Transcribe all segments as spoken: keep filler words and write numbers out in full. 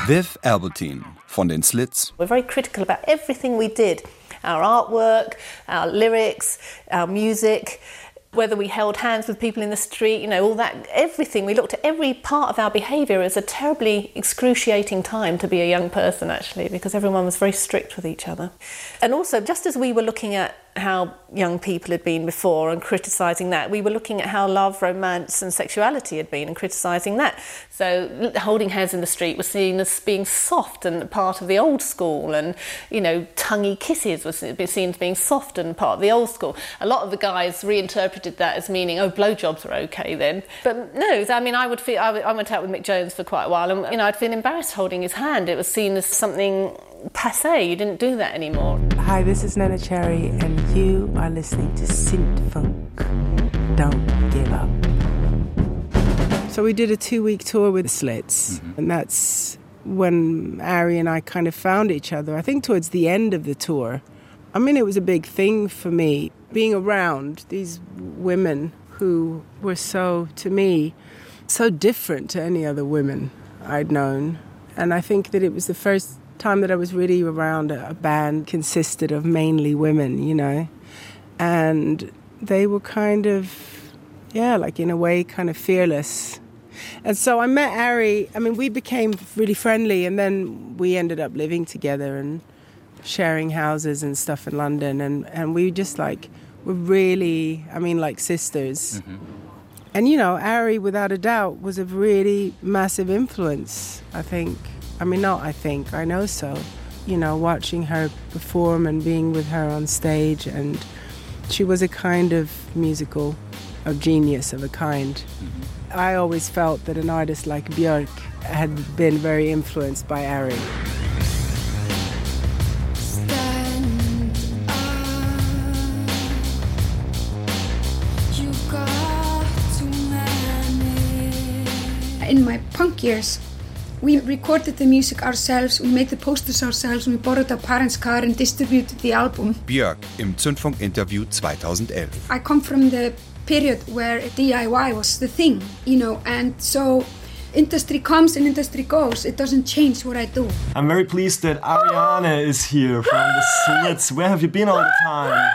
Viv Albertine von den Slits. We're very critical about everything we did. Our artwork, our lyrics, our music, whether we held hands with people in the street, you know, all that, everything. We looked at every part of our behaviour as a terribly excruciating time to be a young person, actually, because everyone was very strict with each other. And also, just as we were looking at how young people had been before and criticising that, we were looking at how love, romance and sexuality had been and criticising that. So holding hands in the street was seen as being soft and part of the old school, and, you know, tonguey kisses was seen as being soft and part of the old school. A lot of the guys reinterpreted that as meaning, oh, blowjobs are okay then. But no, I mean, I would feel, I went out with Mick Jones for quite a while, and, you know, I'd feel embarrassed holding his hand. It was seen as something passé. You didn't do that anymore. Hi, this is Nana Cherry, and you are listening to Synth Funk. Don't give up. So we did a two-week tour with the Slits, mm-hmm. and that's when Ari and I kind of found each other, I think towards the end of the tour. I mean, it was a big thing for me, being around these women who were so, to me, so different to any other women I'd known. And I think that it was the first time that I was really around a, a band consisted of mainly women, you know. And they were kind of, yeah, like in a way kind of fearless. And so I met Ari. I mean, we became really friendly, and then we ended up living together and sharing houses and stuff in London. And, and we just like were really, I mean, like sisters. Mm-hmm. And, you know, Ari, without a doubt, was a really massive influence, I think. I mean, not I think, I know so. You know, watching her perform and being with her on stage, and she was a kind of musical, a genius of a kind. Mm-hmm. I always felt that an artist like Björk had been very influenced by Ari. In my punk years, we recorded the music ourselves, we made the posters ourselves, we borrowed our parents' car and distributed the album. Björk im Zündfunk-Interview zweitausendelf. I come from the period where D I Y was the thing, you know, and so industry comes and industry goes. It doesn't change what I do. I'm very pleased that Ariane is here from the Slits. Where have you been all the time?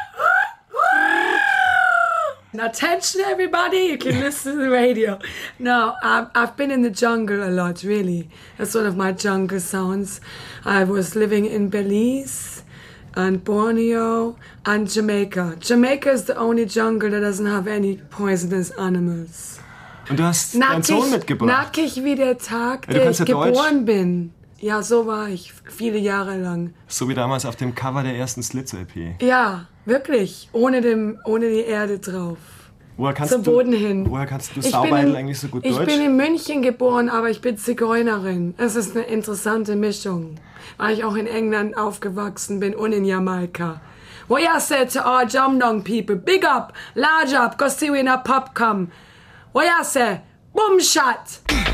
Now, attention, everybody, you can listen to the radio. No, I've, I've been in the jungle a lot, really. That's one of my jungle sounds. I was living in Belize and Borneo and Jamaica. Jamaica is the only jungle that doesn't have any poisonous animals. Und du hast deinen Sohn mitgebracht. Nackig wie der Tag, ja, der ich ja geboren Deutsch. bin. Ja, so war ich, viele Jahre lang. So wie damals auf dem Cover der ersten Slits-L P. Ja, wirklich. Ohne, dem, ohne die Erde drauf. Woher kannst Zum du, Boden hin. Woher kannst du Ich Saubeidel in, eigentlich so gut ich Deutsch? Ich bin in München geboren, aber ich bin Zigeunerin. Es ist eine interessante Mischung. Weil ich auch in England aufgewachsen bin und in Jamaika. What I said to our Jamdong people, big up, large up, go see we in a pub come. What I say, boom shot.